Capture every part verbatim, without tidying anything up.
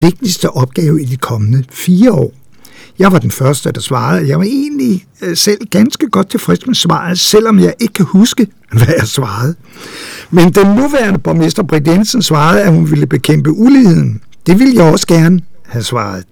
vigtigste opgave i de kommende fire år? Jeg var den første, der svarede. Jeg var egentlig selv ganske godt tilfreds med svaret, selvom jeg ikke kan huske, hvad jeg svarede. Men den nuværende borgmester Britt Jensen svarede, at hun ville bekæmpe uligheden. Det ville jeg også gerne have svaret.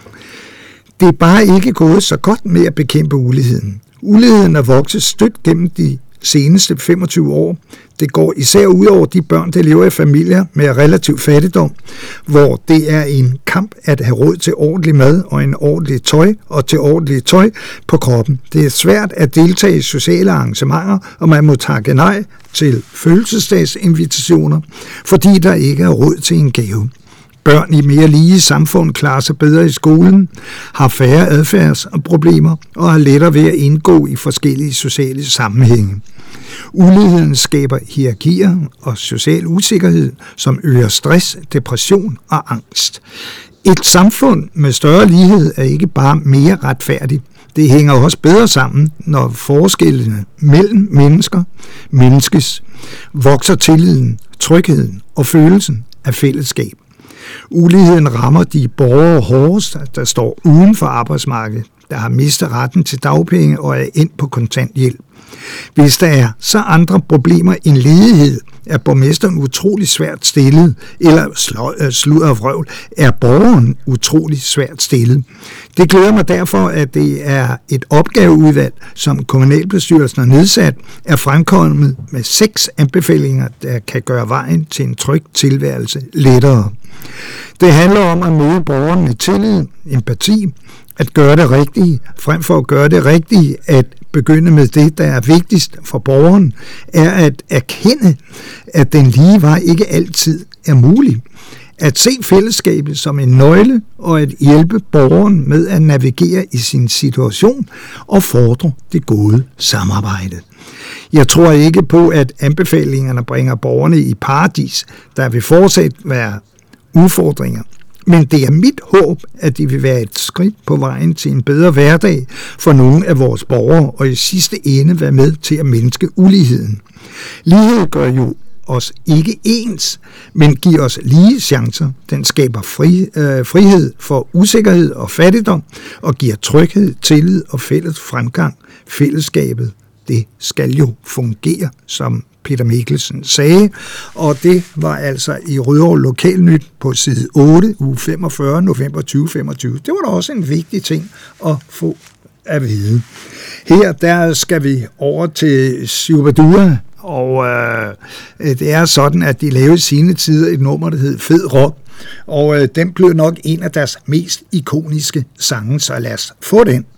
Det er bare ikke gået så godt med at bekæmpe uligheden. Uligheden er vokset stødt gennem de seneste femogtyve år. Det går især ud over de børn, der lever i familier med relativ fattigdom, hvor det er en kamp at have råd til ordentlig mad og en ordentlig tøj og til ordentlig tøj på kroppen. Det er svært at deltage i sociale arrangementer, og man må takke nej til fødselsdagsinvitationer, fordi der ikke er råd til en gave. Børn i mere lige samfund klarer sig bedre i skolen, har færre adfærdsproblemer og har lettere ved at indgå i forskellige sociale sammenhænge. Uligheden skaber hierarkier og social usikkerhed, som øger stress, depression og angst. Et samfund med større lighed er ikke bare mere retfærdigt. Det hænger også bedre sammen, når forskellene mellem mennesker mindskes, vokser tilliden, trygheden og følelsen af fællesskab. Uligheden rammer de borgere hårdest, der står uden for arbejdsmarkedet, der har mistet retten til dagpenge og er ind på kontanthjælp. Hvis der er så andre problemer end ledighed, er borgmesteren utrolig svært stillet, eller sludder og vrøvl, er borgeren utrolig svært stillet. Det glæder mig derfor, at det er et opgaveudvalg, som kommunalbestyrelsen har nedsat, er fremkommet med seks anbefalinger, der kan gøre vejen til en tryg tilværelse lettere. Det handler om at møde borgeren med tillid, empati, at gøre det rigtige, frem for at gøre det rigtige, at begynde med det, der er vigtigst for borgeren, er at erkende, at den lige vej ikke altid er mulig. At se fællesskabet som en nøgle og at hjælpe borgeren med at navigere i sin situation og fordre det gode samarbejde. Jeg tror ikke på, at anbefalingerne bringer borgerne i paradis. Der vil fortsat være udfordringer. Men det er mit håb, at det vil være et skridt på vejen til en bedre hverdag for nogle af vores borgere, og i sidste ende være med til at mindske uligheden. Lighed gør jo os ikke ens, men giver os lige chancer. Den skaber fri, øh, frihed for usikkerhed og fattigdom, og giver tryghed, tillid og fælles fremgang. Fællesskabet, det skal jo fungere, som Peter Mikkelsen sagde, og det var altså i Rødovre Lokalnyt på side otte, uge femogfyrre, november tyve femogtyve. Det var da også en vigtig ting at få at vide. Her der skal vi over til Shubidua, og øh, det er sådan, at de lavede sine tider et nummer, der hed Fed Rock, og øh, den blev nok en af deres mest ikoniske sange, så lad os få den.